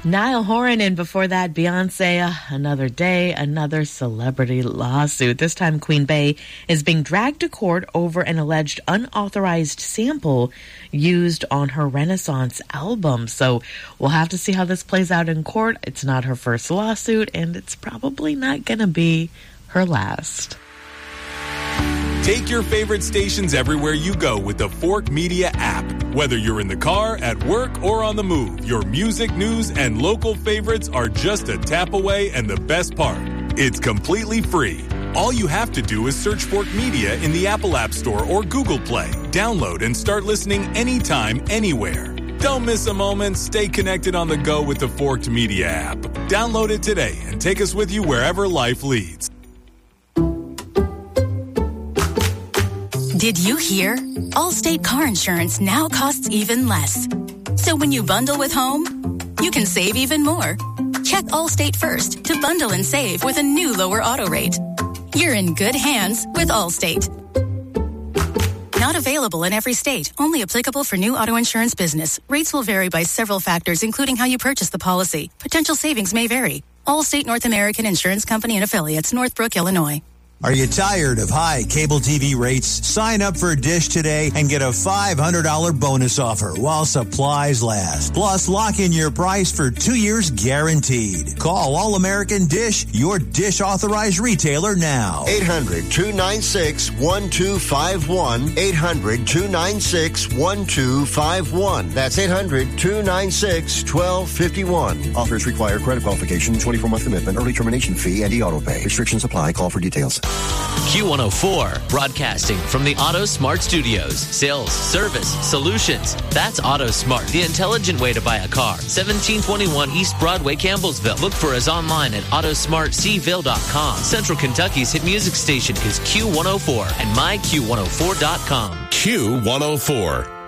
Niall Horan, and before that, Beyonce, Another Day, another celebrity lawsuit. This time, Queen Bey is being dragged to court over an alleged unauthorized sample used on her Renaissance album. So we'll have to see how this plays out in court. It's not her first lawsuit, and it's probably not going to be her last. Take your favorite stations everywhere you go with the Fork Media app. Whether you're in the car, at work, or on the move, your music, news, and local favorites are just a tap away, and the best part, it's completely free. All you have to do is search Fork Media in the Apple App Store or Google Play. Download and start listening anytime, anywhere. Don't miss a moment. Stay connected on the go with the Forked Media app. Download it today and take us with you wherever life leads. Did you hear? Allstate car insurance now costs even less. So when you bundle with home, you can save even more. Check Allstate first to bundle and save with a new lower auto rate. You're in good hands with Allstate. Not available in every state. Only applicable for new auto insurance business. Rates will vary by several factors, including how you purchase the policy. Potential savings may vary. Allstate North American Insurance Company and Affiliates, Northbrook, Illinois. Are you tired of high cable TV rates? Sign up for Dish today and get a $500 bonus offer while supplies last. Plus, lock in your price for 2 years guaranteed. Call All American Dish, your Dish authorized retailer now. 800-296-1251. 800-296-1251. That's 800-296-1251. Offers require credit qualification, 24-month commitment, early termination fee, and e-auto pay. Restrictions apply. Call for details. Q104, broadcasting from the Auto Smart Studios. Sales, service, solutions. That's Auto Smart, the intelligent way to buy a car. 1721 East Broadway, Campbellsville. Look for us online at autosmartcville.com. Central Kentucky's hit music station is Q104 and myQ104.com. Q104.